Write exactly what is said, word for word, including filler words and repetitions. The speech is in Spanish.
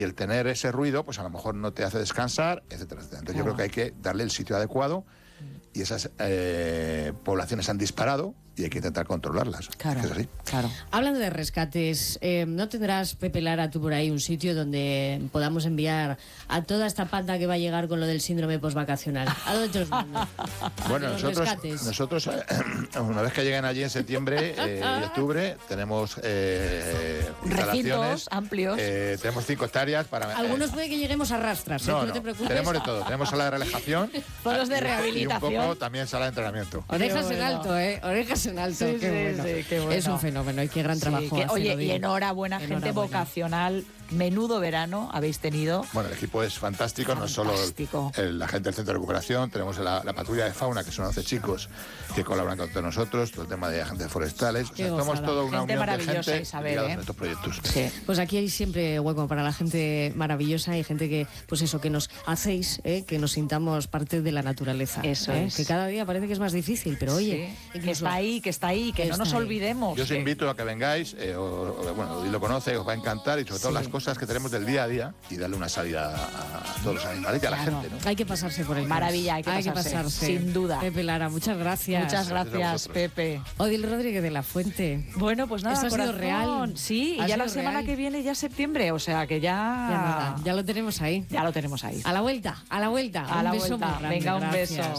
Y el tener ese ruido, pues a lo mejor no te hace descansar, etcétera, etcétera. Entonces claro. Yo creo que hay que darle el sitio adecuado y esas eh, poblaciones han disparado y hay que intentar controlarlas. Claro, es así. Claro. Hablando de rescates, eh, ¿no tendrás, Pepe Lara, tú por ahí un sitio donde podamos enviar a toda esta panda que va a llegar con lo del síndrome postvacacional? ¿A dónde te los mandas? Bueno, nosotros, nosotros eh, una vez que lleguen allí en septiembre eh, y octubre, tenemos eh, recintos amplios. Eh, tenemos cinco hectáreas para... Algunos eh, puede que lleguemos a rastras, no, ¿eh? no, no te preocupes. Tenemos de todo. Tenemos sala de relajación. Fondos de rehabilitación. Y un poco también sala de entrenamiento. Orejas bueno. en alto, ¿eh? Orejas en alto. Sí, qué, sí, bueno. Sí, qué bueno. Es un fenómeno y qué gran trabajo. Sí, que, hace, oye, y enhorabuena, gente enhorabuena. vocacional. Menudo verano habéis tenido. Bueno, el equipo es fantástico, fantástico. no solo el, el, la gente del centro de recuperación, tenemos la, la patrulla de fauna, que son once chicos que colaboran con todos nosotros, todo el tema de agentes forestales. O sea, somos toda una gente unión maravillosa, de gente Isabel, ligados ¿eh? en estos proyectos. Sí. Pues aquí hay siempre hueco para la gente maravillosa y gente que, pues eso, que nos hacéis, ¿eh? que nos sintamos parte de la naturaleza. Eso ¿eh? es. Que cada día parece que es más difícil, pero oye, sí. que está ahí, que está ahí, que, que no nos ahí. olvidemos. Yo os que... invito a que vengáis, eh, o, o, bueno, lo conoce, os va a encantar y sobre todo sí. las cosas que tenemos del día a día y darle una salida a, a todos los animales y a claro. la gente, ¿no? Hay que pasarse por el Maravilla, hay que, hay pasarse, que pasarse. Sin duda. Pepe Lara, muchas gracias. Muchas gracias, gracias Pepe. Odil Rodríguez de la Fuente. Bueno, pues nada, esto ha sido real. Sí, y ya la semana real. que viene ya es septiembre, o sea que ya... Ya, nada, ya lo tenemos ahí. Ya lo tenemos ahí. A la vuelta, a la vuelta. A un la beso vuelta. muy grande. Venga, un gracias. beso.